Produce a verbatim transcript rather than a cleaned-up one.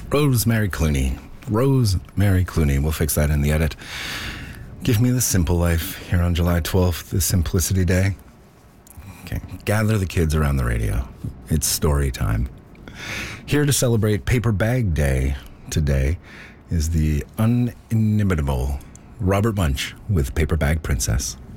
Rosemary Clooney. Rosemary Clooney. We'll fix that in the edit. Give me the simple life here on July twelfth, the Simplicity Day. Okay, gather the kids around the radio. It's story time. Here to celebrate Paper Bag Day today is the unimitable Robert Munch with Paper Bag Princess.